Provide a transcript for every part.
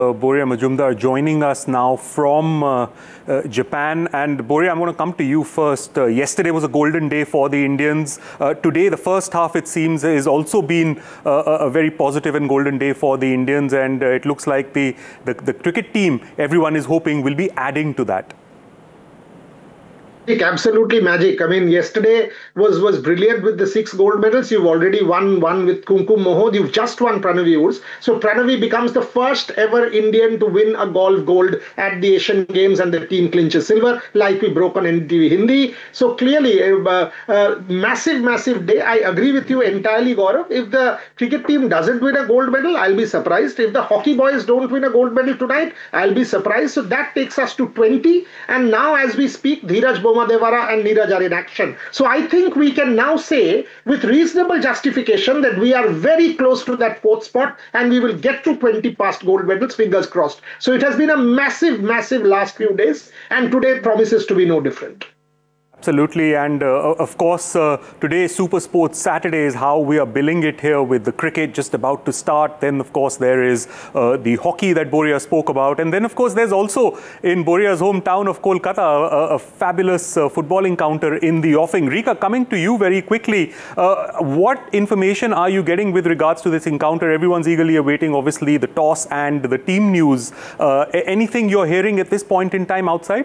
Boria Majumdar joining us now from Japan. And Boria, I'm going to come to you first. Yesterday was a golden day for the Indians. Today, the first half, it seems, has also been a very positive and golden day for the Indians. And it looks like the cricket team, everyone is hoping, will be adding to that. Absolutely magic. I mean, yesterday was brilliant with the 6 gold medals. You've already won one with Kumkum Mohod. You've just won Pranavi Woods. So Pranavi becomes the first ever Indian to win a golf gold at the Asian Games, and the team clinches silver, like we broke on NDTV Hindi. So clearly, massive day. I agree with you entirely, Gaurav. If the cricket team doesn't win a gold medal, I'll be surprised. If the hockey boys don't win a gold medal tonight, I'll be surprised. So that takes us to 20. And now, as we speak, Dheeraj Devara and Neeraj are in action. So I think we can now say with reasonable justification that we are very close to that 4th spot, and we will get to 20 past gold medals, fingers crossed. So it has been a massive last few days, and today promises to be no different. Absolutely, and of course, today Super Sports Saturday is how we are billing it here, with the cricket just about to start. Then, of course, there is the hockey that Boria spoke about. And then, of course, there's also, in Boria's hometown of Kolkata, a fabulous football encounter in the offing. Rika, coming to you very quickly, what information are you getting with regards to this encounter? Everyone's eagerly awaiting, obviously, the toss and the team news. Anything you're hearing at this point in time outside?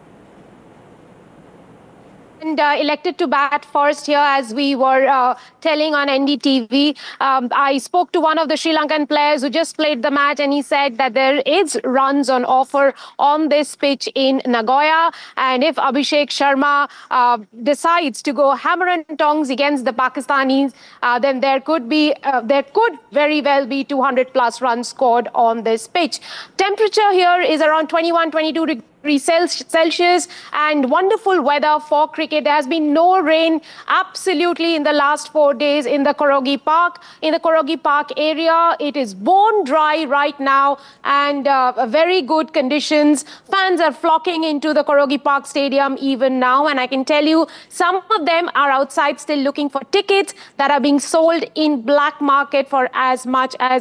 And elected to bat first here, as we were telling on NDTV. I spoke to one of the Sri Lankan players who just played the match, and he said that there is runs on offer on this pitch in Nagoya. And if Abhishek Sharma decides to go hammer and tongs against the Pakistanis, then there could very well be 200 plus runs scored on this pitch. Temperature here is around 21-22 degrees Celsius, and wonderful weather for cricket. There has been no rain absolutely in the last 4 days in the Korogi Park. In the Korogi Park area, it is bone dry right now, and very good conditions. Fans are flocking into the Korogi Park Stadium even now, and I can tell you some of them are outside still looking for tickets that are being sold in black market for as much as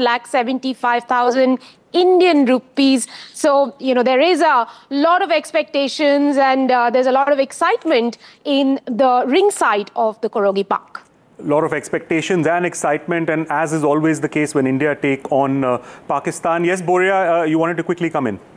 1,75,000 Indian rupees. So, there is a lot of expectations, and there's a lot of excitement in the ringside of the Korogi Park. A lot of expectations and excitement, and as is always the case when India take on Pakistan. Yes, Boria, you wanted to quickly come in.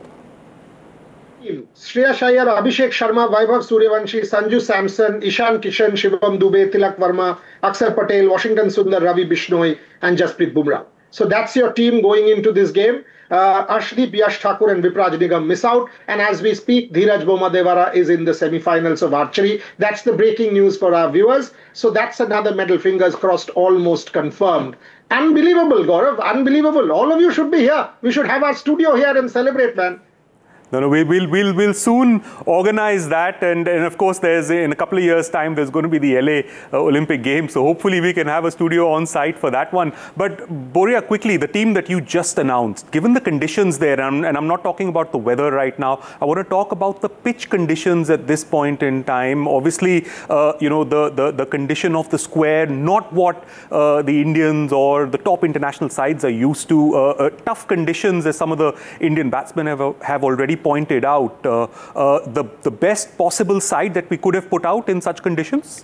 Shreyas Iyer, Abhishek Sharma, Vaibhav Suryavanshi, Sanju Samson, Ishan Kishan, Shivam Dube, Tilak Verma, Akshar Patel, Washington Sundar, Ravi Bishnoi, and Jasprit Bumrah. So that's your team going into this game. Arshdeep, Yash Thakur and Vipraj Nigam miss out. And as we speak, Dheeraj Devara is in the semi-finals of archery. That's the breaking news for our viewers. So that's another medal, fingers crossed, almost confirmed. Unbelievable, Gaurav, unbelievable. All of you should be here. We should have our studio here and celebrate, man. No, we'll soon organize that, and of course, in a couple of years' time, there's going to be the LA Olympic Games, so hopefully we can have a studio on site for that one. But Boria, quickly, the team that you just announced, given the conditions there, and I'm not talking about the weather right now, I want to talk about the pitch conditions at this point in time. Obviously, the condition of the square, not what the Indians or the top international sides are used to. Tough conditions, as some of the Indian batsmen have already pointed out. The best possible side that we could have put out in such conditions?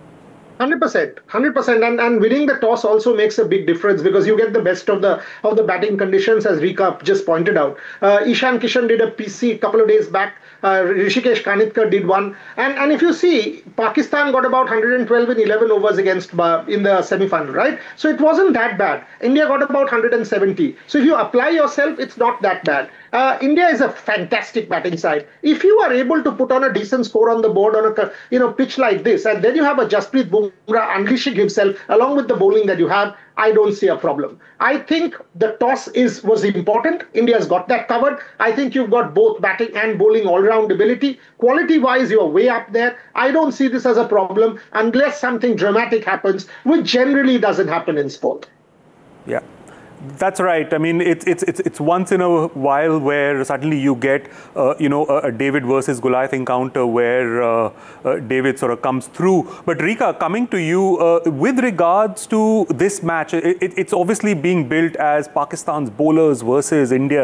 100%, and winning the toss also makes a big difference, because you get the best of the batting conditions, as Rika just pointed out. Ishan Kishan did a PC a couple of days back. Rishikesh Kanitkar did one, and if you see, Pakistan got about 112 in 11 overs against in the semi-final, right? So it wasn't that bad. India got about 170. So if you apply yourself, it's not that bad. India is a fantastic batting side. If you are able to put on a decent score on the board on a pitch like this, and then you have a Jasprit Bumrah unleashing himself along with the bowling that you have, I don't see a problem. I think the toss was important. India's got that covered. I think you've got both batting and bowling all-round ability. Quality-wise, you're way up there. I don't see this as a problem unless something dramatic happens, which generally doesn't happen in sport. Yeah. That's right. I mean, it's once in a while where suddenly you get, a David versus Goliath encounter where David sort of comes through. But Rika, coming to you, with regards to this match, it's obviously being built as Pakistan's bowlers versus India.